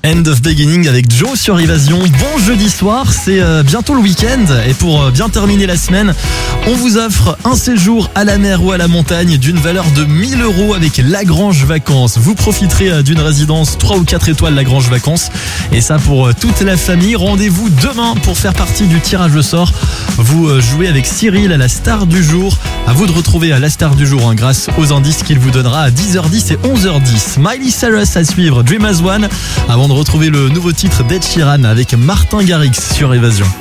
End of Beginning avec Joe sur Évasion. Bon jeudi soir, c'est bientôt le week-end et pour bien terminer la semaine, on vous offre un séjour à la mer ou à la montagne d'une valeur de 1 000 € avec Lagrange Vacances. Vous profiterez d'une résidence 3 ou 4 étoiles Lagrange Vacances et ça pour toute la famille. Rendez-vous demain pour faire partie du tirage au sort. Vous jouez avec Cyril à la star du jour. À vous de retrouver à la star du jour grâce aux indices qu'il vous donnera à 10h10 et 11h10. Miley Cyrus à suivre, Dream as One, avant de retrouver le nouveau titre d'Ed Sheeran avec Martin Garrix sur Évasion.